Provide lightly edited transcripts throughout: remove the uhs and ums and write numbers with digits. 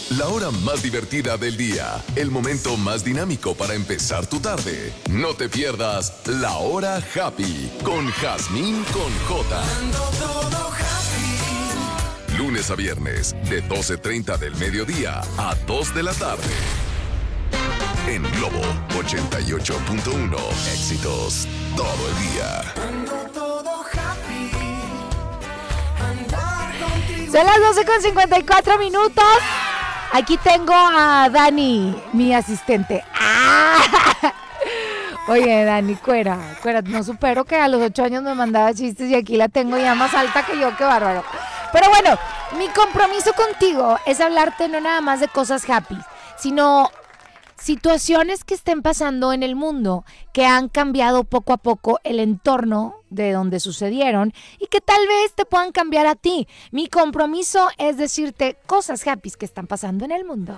La hora más divertida del día. El momento más dinámico para empezar tu tarde. No te pierdas La Hora Happy con Jazmín con J. Lunes a viernes, de 12:30 del mediodía a 2 de la tarde. En Globo 88.1. Éxitos todo el día. Son las 12:54. Aquí tengo a Dani, mi asistente. Oye, Dani, cuera, no supero que a los 8 años me mandaba chistes y aquí la tengo ya más alta que yo, qué bárbaro. Pero bueno, mi compromiso contigo es hablarte no nada más de cosas happy, sino situaciones que estén pasando en el mundo que han cambiado poco a poco el entorno de donde sucedieron y que tal vez te puedan cambiar a ti. Mi compromiso es decirte cosas happy que están pasando en el mundo.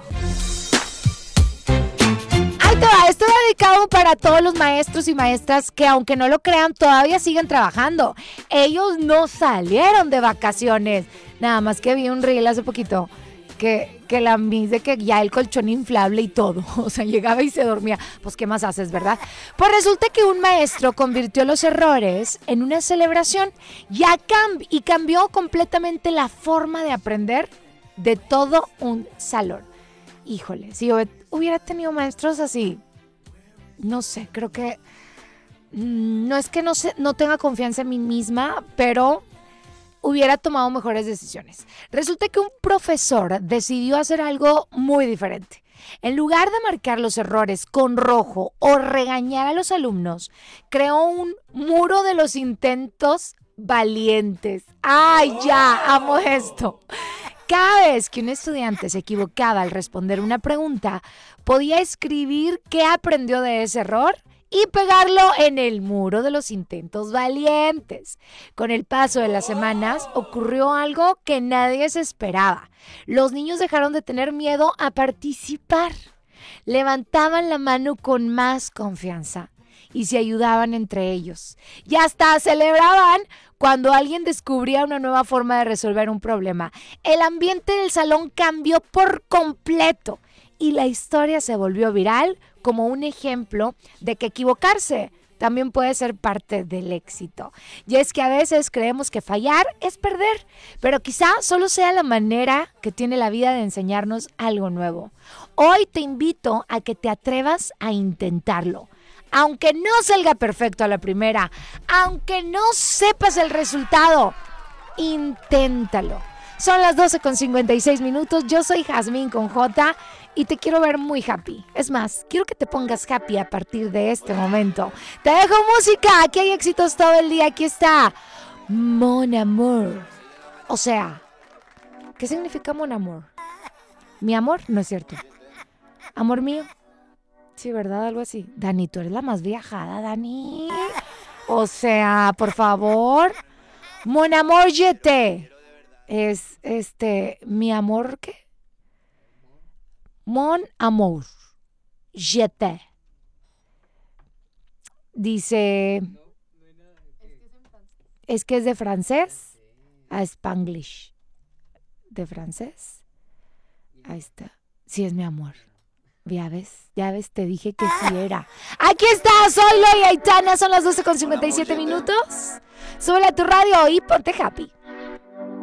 Ahí te va, esto va dedicado para todos los maestros y maestras que, aunque no lo crean, todavía siguen trabajando. Ellos no salieron de vacaciones. Nada más que vi un reel hace poquito que la Miss de que ya el colchón inflable y todo, o sea, llegaba y se dormía. Pues, ¿qué más haces, verdad? Pues resulta que un maestro convirtió los errores en una celebración y cambió completamente la forma de aprender de todo un salón. Híjole, si yo hubiera tenido maestros así, no sé, creo que no es que no tenga confianza en mí misma, pero hubiera tomado mejores decisiones. Resulta que un profesor decidió hacer algo muy diferente. En lugar de marcar los errores con rojo o regañar a los alumnos, creó un muro de los intentos valientes. ¡Ay, ya! Amo esto. Cada vez que un estudiante se equivocaba al responder una pregunta, podía escribir qué aprendió de ese error y pegarlo en el muro de los intentos valientes. Con el paso de las semanas ocurrió algo que nadie se esperaba. Los niños dejaron de tener miedo a participar. Levantaban la mano con más confianza y se ayudaban entre ellos. Y hasta celebraban cuando alguien descubría una nueva forma de resolver un problema. El ambiente del salón cambió por completo y la historia se volvió viral como un ejemplo de que equivocarse también puede ser parte del éxito. Y es que a veces creemos que fallar es perder, pero quizá solo sea la manera que tiene la vida de enseñarnos algo nuevo. Hoy te invito a que te atrevas a intentarlo. Aunque no salga perfecto a la primera, aunque no sepas el resultado, inténtalo. Son las 12:56. Yo soy Jazmín con J y te quiero ver muy happy. Es más, quiero que te pongas happy a partir de este momento. Te dejo música. Aquí hay éxitos todo el día. Aquí está Mon Amour. O sea, ¿qué significa Mon Amour? Mi amor, no es cierto. Amor mío. Sí, ¿verdad? Algo así. Dani, tú eres la más viajada, Dani. O sea, por favor. Mon Amour, je t'aime. Es mi amor, ¿qué? Mon amour, je t'aime. Dice, es que es de francés a Spanglish. ¿De francés? Ahí está. Sí, es mi amor. Ya ves, te dije que sí era. Aquí está, soy Loy Aitana, son las 12:57. Súbele a tu radio y ponte happy.